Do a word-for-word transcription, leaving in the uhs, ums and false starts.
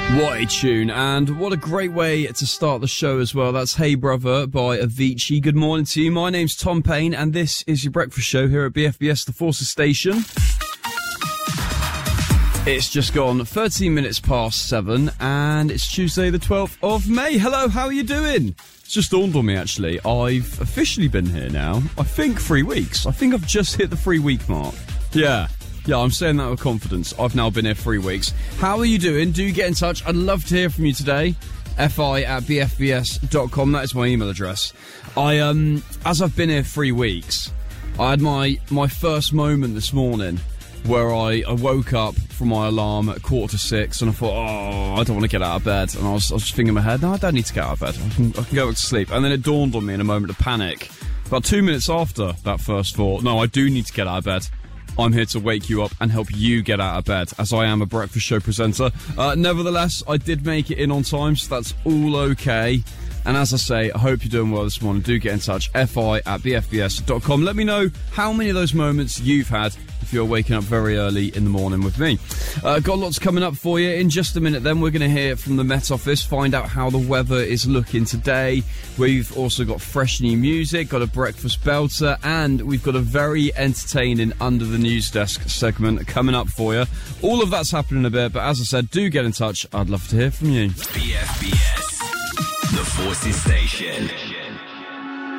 What a tune, and what a great way to start the show as well. That's Hey Brother by Avicii. Good morning to you. My name's Tom Payne, and this is your breakfast show here at B F B S, the Forces Station. It's just gone thirteen minutes past seven, and it's Tuesday the twelfth of May. Hello, how are you doing? It's just dawned on me, actually. I've officially been here now, I think, three weeks. I think I've just hit the three-week mark. Yeah. Yeah, I'm saying that with confidence. I've now been here three weeks. How are you doing? Do get in touch. I'd love to hear from you today. fi at b f b s dot com. That is my email address. I, um, as I've been here three weeks, I had my, my first moment this morning where I, I woke up from my alarm at quarter to six and I thought, oh, I don't want to get out of bed. And I was, I was just thinking in my head, no, I don't need to get out of bed. I can, I can go back to sleep. And then it dawned on me in a moment of panic. About two minutes after that first thought, no, I do need to get out of bed. I'm here to wake you up and help you get out of bed, as I am a breakfast show presenter. Uh, nevertheless, I did make it in on time, so that's all okay. And as I say, I hope you're doing well this morning. Do get in touch, fi at b f b s dot com. Let me know how many of those moments you've had if you're waking up very early in the morning with me. Uh, got lots coming up for you. In just a minute then, we're going to hear from the Met Office, find out how the weather is looking today. We've also got fresh new music, got a breakfast belter, and we've got a very entertaining Under the News Desk segment coming up for you. All of that's happening in a bit, but as I said, do get in touch. I'd love to hear from you. B F B S, the Forces Station.